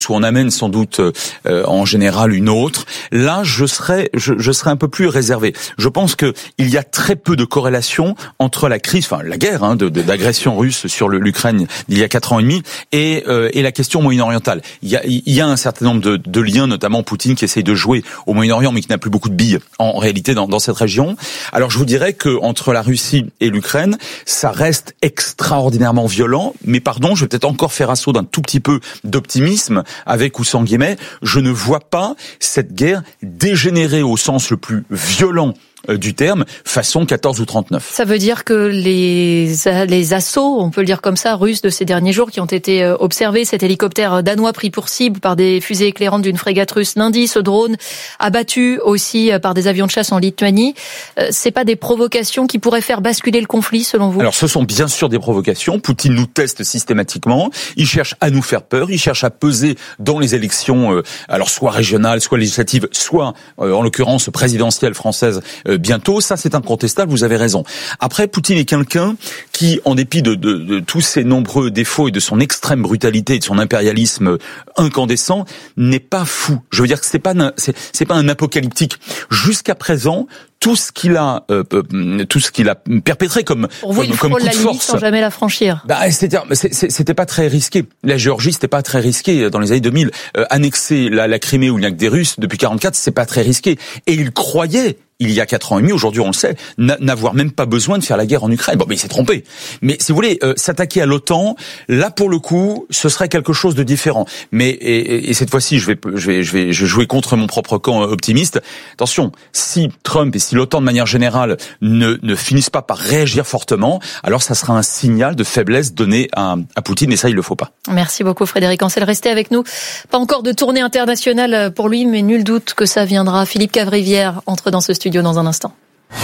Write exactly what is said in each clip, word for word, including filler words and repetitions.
où on amène sans doute euh, en général une autre. Là, je serais, je, je serais un peu plus réservé. Je pense que il y a très peu de corrélation entre la crise, enfin la guerre hein, de, de, d'agression russe sur le, l'Ukraine il y a quatre ans et demi et, euh, et la question moyen-orientale. Il y a, il y a un certain nombre de, de liens, notamment Poutine qui essaye de jouer au Moyen-Orient, mais qui n'a plus beaucoup de billes en réalité dans, dans cette région. Alors je vous dirais que entre la Russie et l'Ukraine, ça reste extraordinairement violent. Mais pardon, je vais peut-être encore faire assaut d'un tout petit peu d'optimisme. Avec ou sans guillemets, je ne vois pas cette guerre dégénérer au sens le plus violent du terme, façon quatorze ou trente-neuf. Ça veut dire que les les assauts, on peut le dire comme ça, russes de ces derniers jours qui ont été observés, cet hélicoptère danois pris pour cible par des fusées éclairantes d'une frégate russe lundi, ce drone abattu aussi par des avions de chasse en Lituanie, c'est pas des provocations qui pourraient faire basculer le conflit selon vous? Alors ce sont bien sûr des provocations. Poutine nous teste systématiquement. Il cherche à nous faire peur. Il cherche à peser dans les élections, euh, alors soit régionales, soit législatives, soit euh, en l'occurrence présidentielles françaises. Euh, bientôt, ça c'est incontestable, vous avez raison. Après, Poutine est quelqu'un qui, en dépit de, de, de tous ses nombreux défauts et de son extrême brutalité et de son impérialisme incandescent, n'est pas fou. Je veux dire que c'est pas c'est, c'est pas un apocalyptique. Jusqu'à présent, tout ce qu'il a, euh, tout ce qu'il a perpétré comme pour vous, comme, il comme coup frôle de la limite force, sans jamais la franchir. Bah, c'était, c'était pas très risqué. La Géorgie, c'était pas très risqué dans les années deux mille. Euh, annexer la, la Crimée où il n'y a que des Russes depuis quarante-quatre, c'est pas très risqué. Et il croyait, il y a quatre ans et demi, aujourd'hui on le sait, n'avoir même pas besoin de faire la guerre en Ukraine. Bon, mais il s'est trompé. Mais si vous voulez, euh, s'attaquer à l'OTAN, là pour le coup, ce serait quelque chose de différent. Mais et, et, et cette fois-ci, je vais, je vais, je vais, je vais jouer contre mon propre camp optimiste. Attention, si Trump et si l'OTAN de manière générale ne, ne finissent pas par réagir fortement, alors ça sera un signal de faiblesse donné à, à Poutine, et ça il le faut pas. Merci beaucoup Frédéric Ancel, restez avec nous. Pas encore de tournée internationale pour lui, mais nul doute que ça viendra. Philippe Cavrivière entre dans ce studio dans un instant.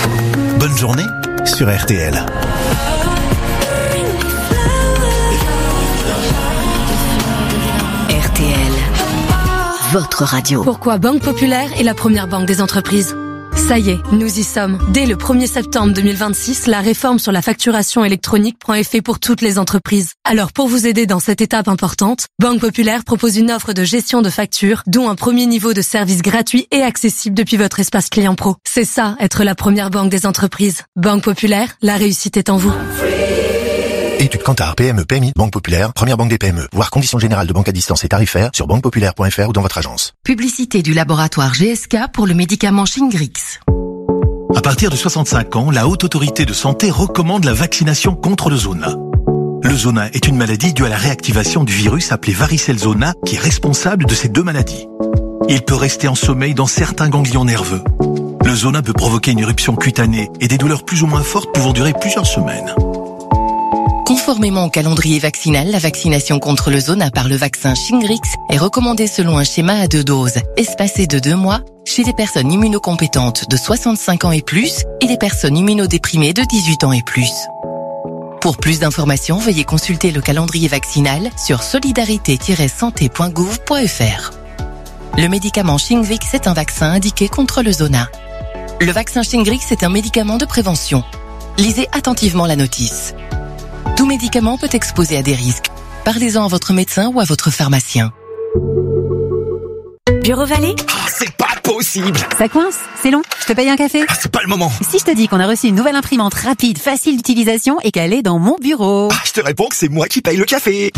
Bonne journée sur R T L. R T L, votre radio. Pourquoi Banque Populaire est la première banque des entreprises? Ça y est, nous y sommes. Dès le premier septembre deux mille vingt-six, la réforme sur la facturation électronique prend effet pour toutes les entreprises. Alors pour vous aider dans cette étape importante, Banque Populaire propose une offre de gestion de factures, dont un premier niveau de service gratuit et accessible depuis votre espace client pro. C'est ça, être la première banque des entreprises. Banque Populaire, la réussite est en vous. Étude Kantar, P M E, P M I, Banque Populaire, première banque des P M E. Voir conditions générales de banque à distance et tarifaires sur banque populaire point f r ou dans votre agence. Publicité du laboratoire G S K pour le médicament Shingrix. À partir de soixante-cinq ans, la Haute Autorité de Santé recommande la vaccination contre le zona. Le zona est une maladie due à la réactivation du virus appelé varicelle zona qui est responsable de ces deux maladies. Il peut rester en sommeil dans certains ganglions nerveux. Le zona peut provoquer une éruption cutanée et des douleurs plus ou moins fortes pouvant durer plusieurs semaines. Conformément au calendrier vaccinal, la vaccination contre le zona par le vaccin Shingrix est recommandée selon un schéma à deux doses, espacé de deux mois, chez les personnes immunocompétentes de soixante-cinq ans et plus et les personnes immunodéprimées de dix-huit ans et plus. Pour plus d'informations, veuillez consulter le calendrier vaccinal sur solidarité tiret santé point gouv point f r. Le médicament Shingrix est un vaccin indiqué contre le zona. Le vaccin Shingrix est un médicament de prévention. Lisez attentivement la notice. Tout médicament peut exposer à des risques. Parlez-en à votre médecin ou à votre pharmacien. Bureau Vallée ? Ah, c'est pas possible! Ça coince? C'est long? Je te paye un café? Ah, c'est pas le moment! Si je te dis qu'on a reçu une nouvelle imprimante rapide, facile d'utilisation et qu'elle est dans mon bureau? Ah, je te réponds que c'est moi qui paye le café!